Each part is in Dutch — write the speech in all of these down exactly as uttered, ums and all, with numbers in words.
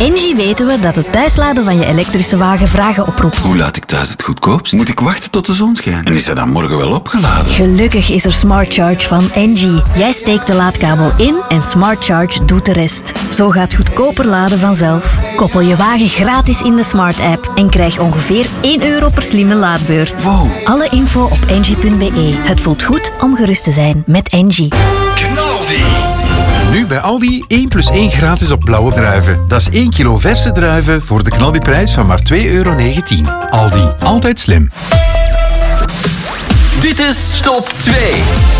Engie weten we dat het thuisladen van je elektrische wagen vragen oproept. Hoe laat ik thuis het goedkoopst? Moet ik wachten tot de zon schijnt? En is hij dan morgen wel opgeladen? Gelukkig is er Smart Charge van Engie. Jij steekt de laadkabel in en Smart Charge doet de rest. Zo gaat goedkoper laden vanzelf. Koppel je wagen gratis in de Smart app en krijg ongeveer één euro per slimme laadbeurt. Wow. Alle info op engie punt be. Het voelt goed om gerust te zijn met Engie. Knaldi. Nu bij Aldi één plus één gratis op blauwe druiven. Dat is één kilo verse druiven voor de knaldiprijs van maar twee euro negentien. Aldi, altijd slim. Dit is Top twee.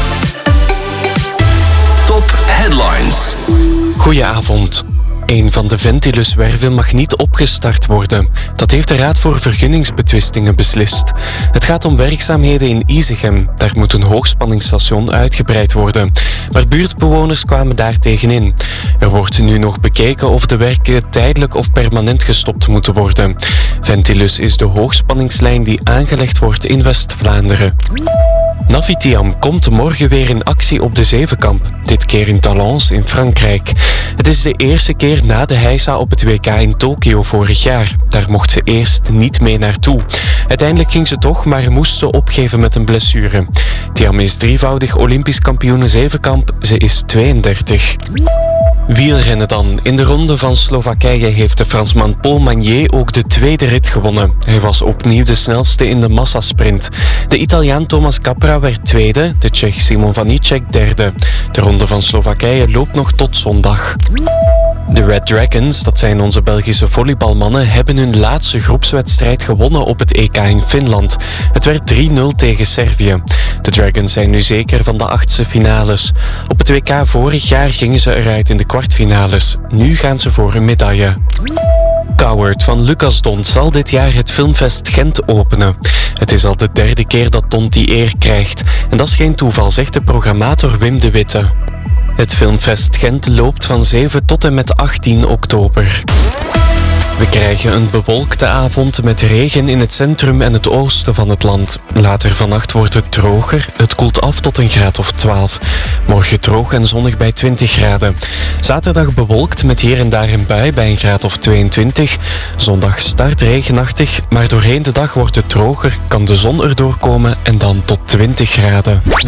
Top Headlines. Goedenavond. Een van de Ventilus-werven mag niet opgestart worden. Dat heeft de Raad voor Vergunningsbetwistingen beslist. Het gaat om werkzaamheden in Isegem. Daar moet een hoogspanningsstation uitgebreid worden. Maar buurtbewoners kwamen daar tegenin. Er wordt nu nog bekeken of de werken tijdelijk of permanent gestopt moeten worden. Ventilus is de hoogspanningslijn die aangelegd wordt in West-Vlaanderen. Navitiam komt morgen weer in actie op de Zevenkamp. Dit keer in Talence in Frankrijk. Het is de eerste keer na de heisa op het W K in Tokio vorig jaar. Daar mocht ze eerst niet mee naartoe. Uiteindelijk ging ze toch, maar moest ze opgeven met een blessure. Thiam is drievoudig Olympisch kampioene Zevenkamp. Ze is tweeëndertig. Wielrennen dan. In de ronde van Slowakije heeft de Fransman Paul Magnier ook de tweede rit gewonnen. Hij was opnieuw de snelste in de massasprint. De Italiaan Thomas Capra werd tweede, de Tsjech Simon Vanicek derde. De ronde van Slowakije loopt nog tot zondag. De Red Dragons, dat zijn onze Belgische volleybalmannen, hebben hun laatste groepswedstrijd gewonnen op het E K in Finland. Het werd drie nul tegen Servië. De Dragons zijn nu zeker van de achtste finales. Op het W K vorig jaar gingen ze eruit in de kwartfinales. Nu gaan ze voor een medaille. Coward van Lucas Dont zal dit jaar het Filmfest Gent openen. Het is al de derde keer dat Dont die eer krijgt. En dat is geen toeval, zegt de programmator Wim de Witte. Het Filmfest Gent loopt van zeven tot en met achttien oktober. We krijgen een bewolkte avond met regen in het centrum en het oosten van het land. Later vannacht wordt het droger. Het koelt af tot een graad of twaalf. Morgen droog en zonnig bij twintig graden. Zaterdag bewolkt met hier en daar een bui bij een graad of tweeëntwintig. Zondag start regenachtig, maar doorheen de dag wordt het droger, kan de zon erdoor komen en dan tot twintig graden.